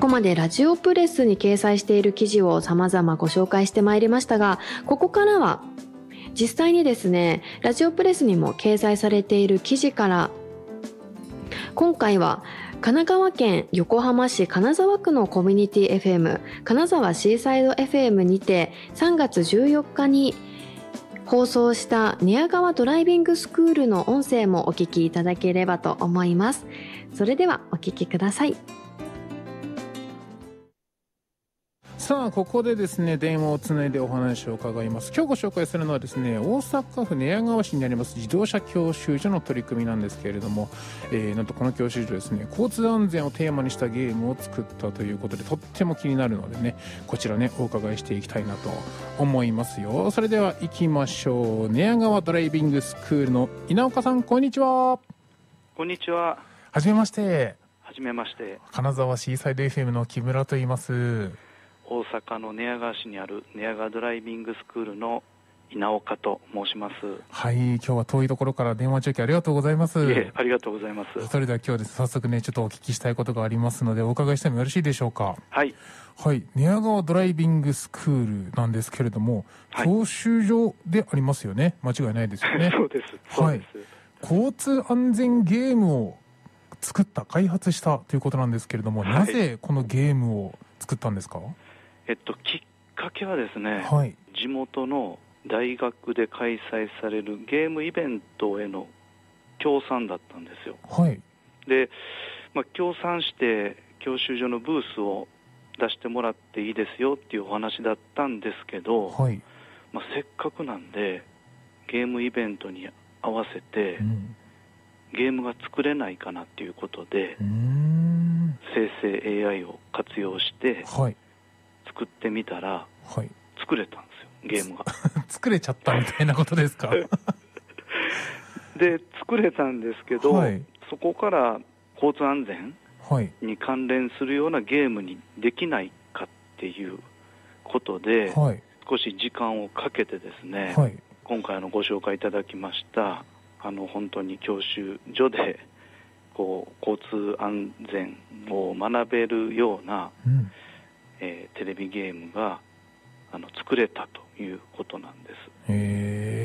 までラジオプレスに掲載している記事を様々ご紹介してまいりましたが、ここからは実際にですね、ラジオプレスにも掲載されている記事から、今回は神奈川県横浜市金沢区のコミュニティ FM 金沢シーサイド FM にて3月14日に放送した寝屋川ドライビングスクールの音声もお聞きいただければと思います。それではお聞きください。 さあここでですね、電話をつないでお話を伺います。今日ご紹介するのはですね、大阪府寝屋川市にあります自動車教習所の取り組みなんですけれども、なんとこの教習所ですね、交通安全をテーマにしたゲームを作ったということで、とっても気になるのでね、こちらねお伺いしていきたいなと思いますよ。それでは行きましょう。寝屋川ドライビングスクールの稲岡さん、こんにちは。 こんにちは。 はじめまして。 はじめまして。 金沢シーサイド FM の木村と言います。 大阪の寝屋川市にある寝屋川ドライビングスクールの稲岡と申します。 はい、今日は遠いところから電話中継ありがとうございます。 いえ、ありがとうございます。 それでは今日です、早速ねちょっとお聞きしたいことがありますのでお伺いしてもよろしいでしょうか。 はいはい、寝屋川ドライビングスクールなんですけれども、はい、教習所でありますよね。間違いないですよね。 そうです。はい、 交通安全ゲームを作った開発したということなんですけれども、はい、なぜこのゲームを作ったんですか。 きっかけはですね、 はい、 地元の大学で開催されるゲームイベントへの協賛だったんですよ。 はい、 で、協賛して教習所のブースを出してもらっていいですよっていうお話だったんですけど、 はい、 せっかくなんでゲームイベントに合わせて、ゲームが作れないかなっていうことで、生成 AI を活用して、 はい、 作ってみたら、 はい、 作れたんですよ、ゲームが。 作れちゃったみたいなことですか。 で、作れたんですけど、はい、そこから交通安全に関連するようなゲームにできないかっていうことで、はい、少し時間をかけてですね、はい、今回ご紹介いただきました本当に教習所で交通安全を学べるような、テレビゲームが作れたということなんです。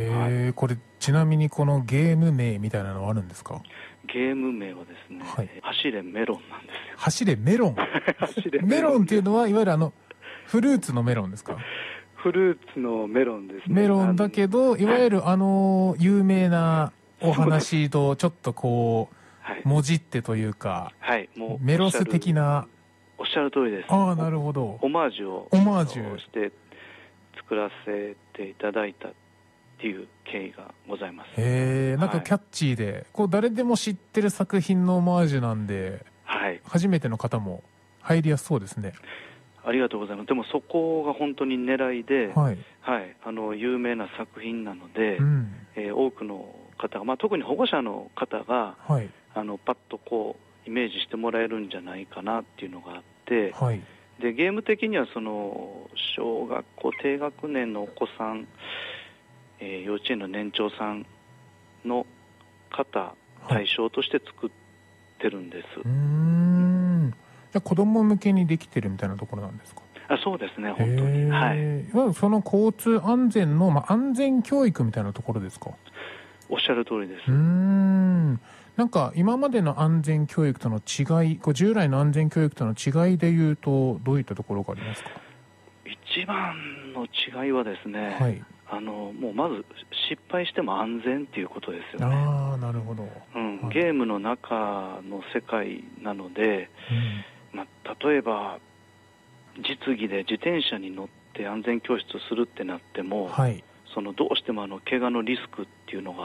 はい、これちなみにこのゲーム名みたいなのはあるんですか。 ゲーム名はですね、はい、走れメロンなんですよ。 走れメロン。メロンっていうのはいわゆるフルーツのメロンですか。 フルーツのメロンですね。 メロンだけどいわゆる有名なお話とちょっともじってというか、 はい、もうメロス的な。 おっしゃる通りです。 ああ、なるほど。 オマージュをして作らせていただいたっていう経緯がございます。 なんかキャッチーで、誰でも知ってる作品のオマージュなんで、はい、初めての方も入りやすそうですね。 ありがとうございます。でもそこが本当に狙いで、 はいはい、有名な作品なので、多くの方が、特に保護者の方が、はい、パッとイメージしてもらえるんじゃないかなっていうのがあって、はい、でゲーム的には小学校低学年のお子さん、幼稚園の年長さんの方対象として作ってるんです。 じゃあ子供向けにできてるみたいなところなんですか。 そうですね、本当に。はい、 いわゆるその交通安全の、安全教育みたいなところですか。 おっしゃる通りです。 なんか今までの安全教育との違い、従来の安全教育との違いでいうとどういったところがありますか。 一番の違いはですね、 はい、 もうまず失敗しても安全っていうことですよね。 ああ、なるほど。 ゲームの中の世界なので、例えば実技で自転車に乗って安全教室するってなっても、はい、どうしても怪我のリスクっていうのが